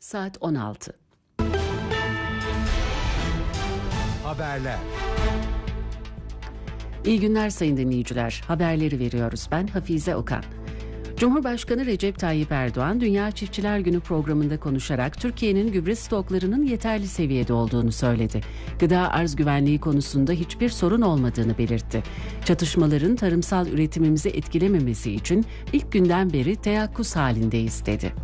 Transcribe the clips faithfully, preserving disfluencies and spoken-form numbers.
Saat on altı. Haberler. İyi günler sayın dinleyiciler. Haberleri veriyoruz. Ben Hafize Okan. Cumhurbaşkanı Recep Tayyip Erdoğan, Dünya Çiftçiler Günü programında konuşarak Türkiye'nin gübre stoklarının yeterli seviyede olduğunu söyledi. Gıda arz güvenliği konusunda hiçbir sorun olmadığını belirtti. Çatışmaların tarımsal üretimimizi etkilememesi için ilk günden beri teyakkuz halindeyiz dedi.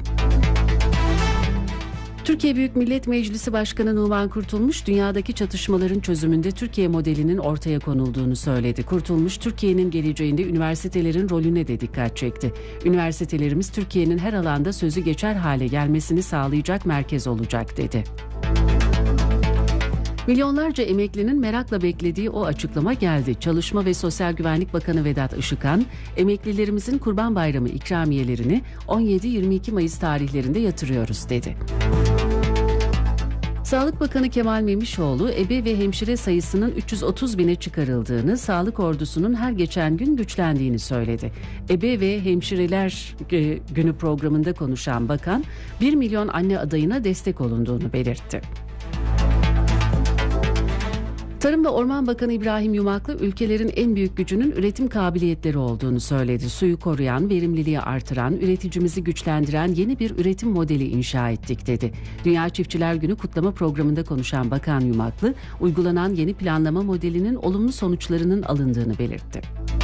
Türkiye Büyük Millet Meclisi Başkanı Numan Kurtulmuş, dünyadaki çatışmaların çözümünde Türkiye modelinin ortaya konulduğunu söyledi. Kurtulmuş, Türkiye'nin geleceğinde üniversitelerin rolüne de dikkat çekti. Üniversitelerimiz Türkiye'nin her alanda sözü geçer hale gelmesini sağlayacak merkez olacak dedi. Milyonlarca emeklinin merakla beklediği o açıklama geldi. Çalışma ve Sosyal Güvenlik Bakanı Vedat Işıkhan, emeklilerimizin Kurban Bayramı ikramiyelerini on yedi yirmi iki Mayıs tarihlerinde yatırıyoruz dedi. Sağlık Bakanı Kemal Memişoğlu, ebe ve hemşire sayısının üç yüz otuz bine çıkarıldığını, sağlık ordusunun her geçen gün güçlendiğini söyledi. Ebe ve Hemşireler Günü programında konuşan bakan, bir milyon anne adayına destek olunduğunu belirtti. Tarım ve Orman Bakanı İbrahim Yumaklı, ülkelerin en büyük gücünün üretim kabiliyetleri olduğunu söyledi. Suyu koruyan, verimliliği artıran, üreticimizi güçlendiren yeni bir üretim modeli inşa ettik dedi. Dünya Çiftçiler Günü kutlama programında konuşan Bakan Yumaklı, uygulanan yeni planlama modelinin olumlu sonuçlarının alındığını belirtti.